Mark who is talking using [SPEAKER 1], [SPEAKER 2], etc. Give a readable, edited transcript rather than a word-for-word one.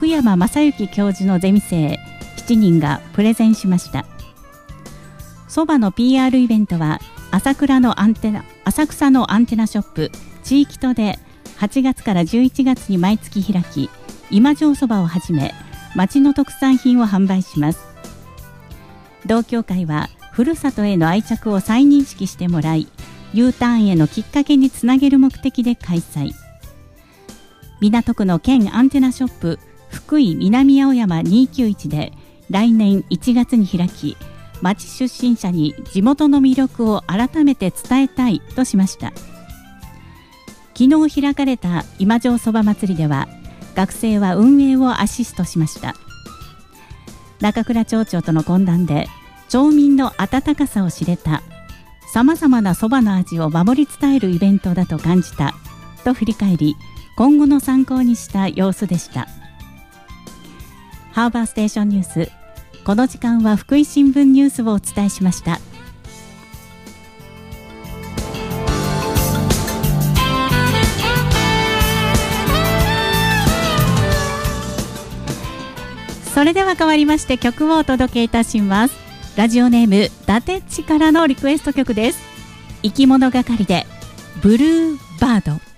[SPEAKER 1] 山正幸教授のゼミ生7人がプレゼンしました。そばの PR イベントは浅草のアンテナショップ地域とで8月から11月に毎月開き、今城そばをはじめ町の特産品を販売します。同協会はふるさとへの愛着を再認識してもらい、U ターンへのきっかけにつなげる目的で開催。港区の県アンテナショップ福井南青山291で来年1月に開き、町出身者に地元の魅力を改めて伝えたいとしました。昨日開かれた今城そば祭りでは、学生は運営をアシストしました。中倉町長との懇談で、町民の温かさを知れた、さまざまなそばの味を守り伝えるイベントだと感じたと振り返り、今後の参考にした様子でした。ハーバーステーションニュース、この時間は福井新聞ニュースをお伝えしました。それでは変わりまして曲をお届けいたします。ラジオネームダテッチからのリクエスト曲です。生き物係でブルーバード。